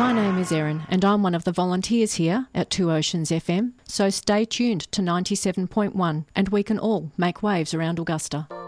My name is Erin and I'm one of the volunteers here at Two Oceans FM, so stay tuned to 97.1 and we can all make waves around Augusta.